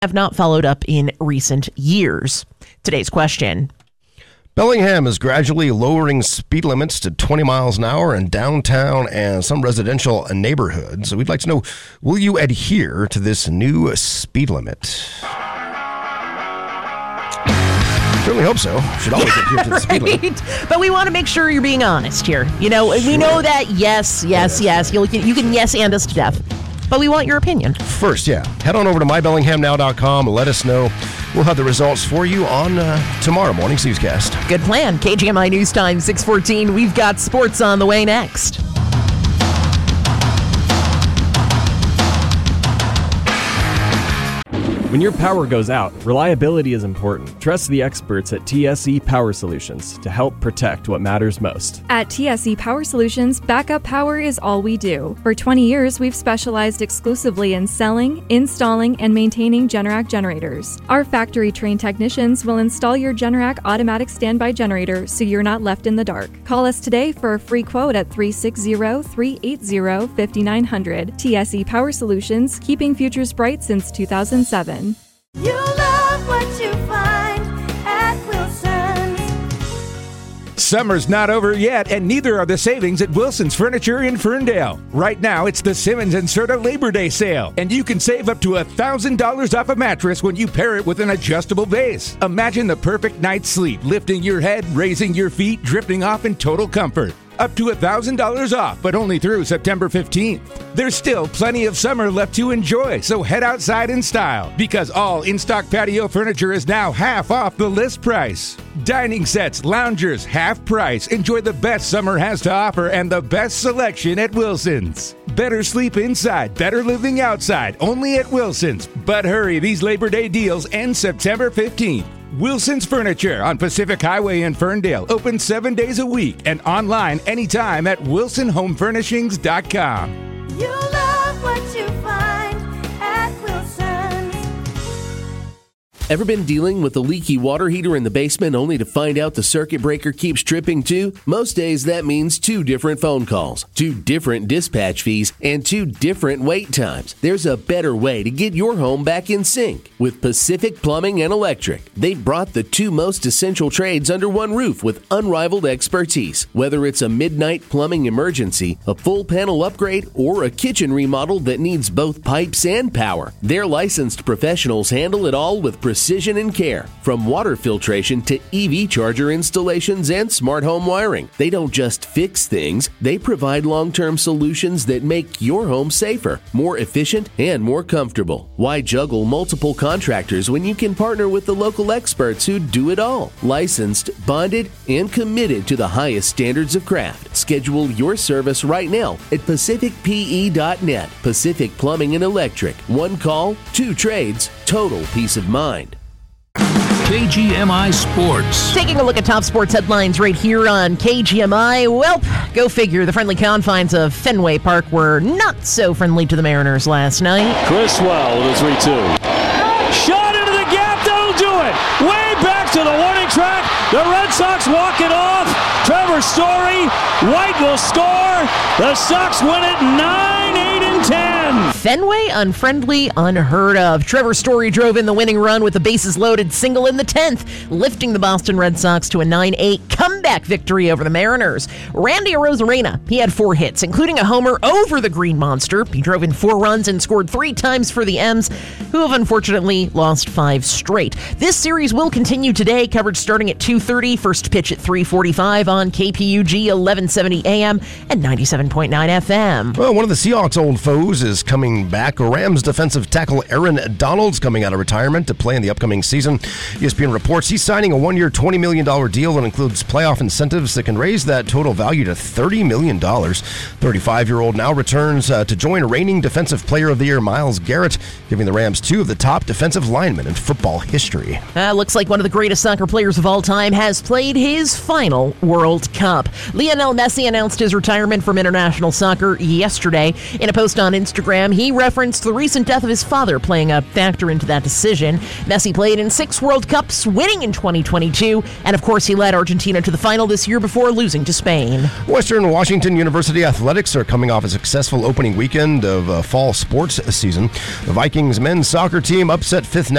have not followed up in recent years. Today's question. Bellingham is gradually lowering speed limits to 20 miles an hour in downtown and some residential neighborhoods. So we'd like to know, will you adhere to this new speed limit? Certainly hope so. Should always adhere to the speed limit. But we want to make sure you're being honest here. You know, we know that yes. You can yes and us to death. But we want your opinion. First, head on over to mybellinghamnow.com. Let us know. We'll have the results for you on tomorrow morning's newscast. Good plan. KGMI News Time, 6:14. We've got sports on the way next. When your power goes out, reliability is important. Trust the experts at TSE Power Solutions to help protect what matters most. At TSE Power Solutions, backup power is all we do. For 20 years, we've specialized exclusively in selling, installing, and maintaining Generac generators. Our factory-trained technicians will install your Generac automatic standby generator so you're not left in the dark. Call us today for a free quote at 360-380-5900. TSE Power Solutions, keeping futures bright since 2007. You love what you find at Wilson's. Summer's not over yet, and neither are the savings at Wilson's Furniture in Ferndale. Right now, it's the Simmons and Serta Labor Day sale, and you can save up to $1,000 off a mattress when you pair it with an adjustable base. Imagine the perfect night's sleep, lifting your head, raising your feet, drifting off in total comfort. Up to $1,000 off, but only through September 15th. There's still plenty of summer left to enjoy, so head outside in style, because all in-stock patio furniture is now half off the list price. Dining sets, loungers, half price. Enjoy the best summer has to offer and the best selection at Wilson's. Better sleep inside, better living outside, only at Wilson's. But hurry, these Labor Day deals end September 15th. Wilson's Furniture on Pacific Highway in Ferndale, open 7 days a week and online anytime at wilsonhomefurnishings.com. You love what you find at Wilson's. Ever been dealing with a leaky water heater in the basement only to find out the circuit breaker keeps tripping too? Most days that means 2 different phone calls, 2 different dispatch fees, and 2 different wait times. There's a better way to get your home back in sync with Pacific Plumbing and Electric. They've brought the 2 most essential trades under one roof with unrivaled expertise. Whether it's a midnight plumbing emergency, a full panel upgrade, or a kitchen remodel that needs both pipes and power, their licensed professionals handle it all with precision and care. From water filtration to EV charger installations and smart home wiring. They don't just fix things, they provide long-term solutions that make your home safer, more efficient, and more comfortable. Why juggle multiple contractors when you can partner with the local experts who do it all? Licensed, bonded, and committed to the highest standards of craft. Schedule your service right now at pacificpe.net. Pacific Plumbing and Electric. 1 call, 2 trades, total peace of mind. KGMI Sports. Taking a look at top sports headlines right here on KGMI. Well, go figure. The friendly confines of Fenway Park were not so friendly to the Mariners last night. Criswell with a 3-2. Shot into the gap. That'll do it. Way back to the warning track. The Red Sox walk it off. Trevor Story. White will score. The Sox win it 9-8-10. Fenway, unfriendly, unheard of. Trevor Story drove in the winning run with a bases-loaded single in the 10th, lifting the Boston Red Sox to a 9-8 comeback victory over the Mariners. Randy Arozarena, he had 4 hits, including a homer over the Green Monster. He drove in 4 runs and scored 3 times for the M's, who have unfortunately lost 5 straight. This series will continue today, coverage starting at 2:30, first pitch at 3:45 on KPUG 1170 AM and 97.9 FM. Well, one of the Seahawks' old foes is coming back. Rams defensive tackle Aaron Donald's coming out of retirement to play in the upcoming season. ESPN reports he's signing a 1-year, $20 million deal that includes playoff incentives that can raise that total value to $30 million. 35-year-old now returns to join reigning Defensive Player of the Year Myles Garrett, giving the Rams 2 of the top defensive linemen in football history. Looks like one of the greatest soccer players of all time has played his final World Cup. Lionel Messi announced his retirement from international soccer yesterday. In a post on Instagram, he referenced the recent death of his father playing a factor into that decision. Messi played in 6 World Cups, winning in 2022, and of course he led Argentina to the final this year before losing to Spain. Western Washington University athletics are coming off a successful opening weekend of fall sports season. The Vikings men's soccer team upset 5th